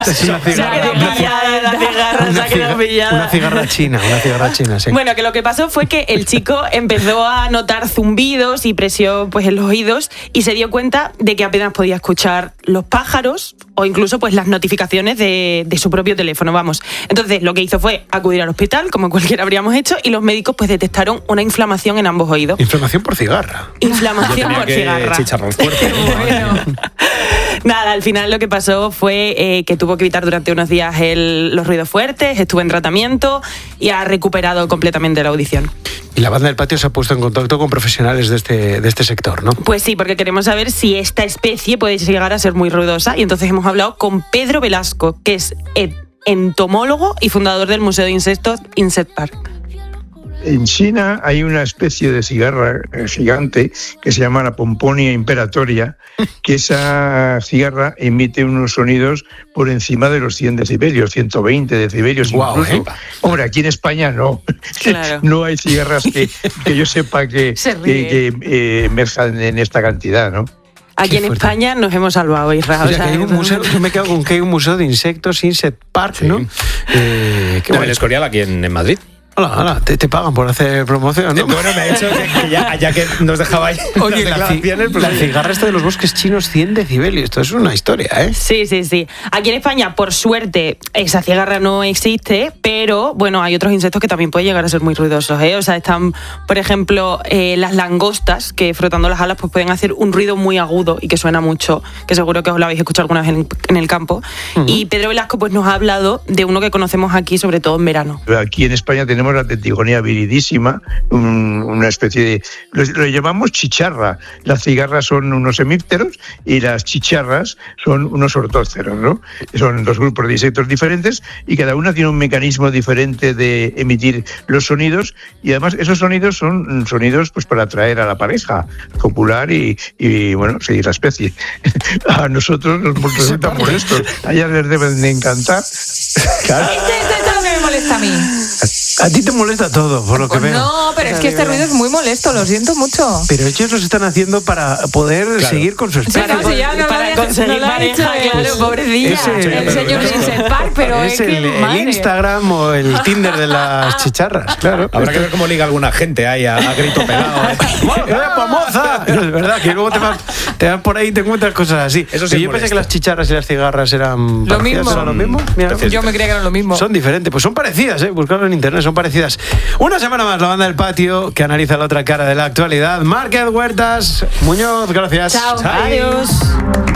Sí, una cigarra. Una cigarra china, sí. Bueno, que lo que pasó fue que el chico empezó a notar zumbidos y presión pues, en los oídos y se dio cuenta de que apenas podía escuchar los pájaros o incluso pues, las notificaciones de su propio teléfono, vamos. Entonces, lo que hizo fue acudir al hospital, como cualquiera habríamos hecho, y los médicos pues detectaron una inflamación en ambos oídos. ¿Inflamación por cigarra? Inflamación por cigarra. Chicharrón fuerte. Bueno. Nada, al final lo que pasó fue que tuvo que evitar durante unos días los ruidos fuertes, estuvo en tratamiento y ha recuperado completamente la audición. Y la banda del patio se ha puesto en contacto con profesionales de este sector, ¿no? Pues sí, porque queremos saber si esta especie puede llegar a ser muy ruidosa y entonces hemos hablado con Pedro Velasco, que es entomólogo y fundador del Museo de Insectos Insect Park. En China hay una especie de cigarra gigante que se llama la Pomponia imperatoria, que esa cigarra emite unos sonidos por encima de los 100 decibelios, 120 decibelios incluso. Hombre, aquí en España no. Claro. No hay cigarras que yo sepa que emerzan en esta cantidad, ¿no? Aquí en España nos hemos salvado, Israel. O sea, que hay un museo, yo me quedo con que hay un museo de insectos, Insect Park, ¿no? También es Escorial aquí en Madrid. Hola, te pagan por hacer promoción, ¿no? Bueno, me ha dicho que ya que nos dejaba ahí. Oye, la cigarra esta de los bosques chinos, 100 decibelios. Esto es una historia, ¿eh? Sí. Aquí en España, por suerte, esa cigarra no existe, pero bueno, hay otros insectos que también pueden llegar a ser muy ruidosos, ¿eh? O sea, están, por ejemplo, las langostas, que frotando las alas pues pueden hacer un ruido muy agudo y que suena mucho, que seguro que os lo habéis escuchado alguna vez en el campo. Uh-huh. Y Pedro Velasco pues nos ha hablado de uno que conocemos aquí, sobre todo en verano. Aquí en España tenemos la Tetigonia viridísima, una especie de... Lo llamamos chicharra. Las cigarras son unos hemípteros y las chicharras son unos ortóceros, ¿no? Son dos grupos de insectos diferentes y cada una tiene un mecanismo diferente de emitir los sonidos y además esos sonidos son sonidos pues para atraer a la pareja, copular y bueno, seguir la especie. A nosotros nos resultan molestos, a ellas les deben de encantar. Claro. Este me molesta a mí. A ti te molesta todo, por lo que veo. No, pero es que este ruido es muy molesto, lo siento mucho. Pero ellos lo están haciendo para poder seguir con su especie. Claro, si ya para conseguir pareja, claro, pobrecilla. El señor Insect Park, pero es el Instagram o el Tinder de las chicharras, claro. Habrá que ver cómo liga alguna gente ahí a grito pegado. ¡Moza! Es verdad que luego te vas por ahí y te encuentras cosas así. Eso sí, yo pensé que las chicharras y las cigarras eran lo mismo. ¿Eran lo mismo? Mira, yo me creía que eran lo mismo. Son diferentes, pues son parecidas, buscarlo en internet, son parecidas. Una semana más la banda del patio que analiza la otra cara de la actualidad. Márquez Huertas Muñoz, gracias. Chao. Adiós.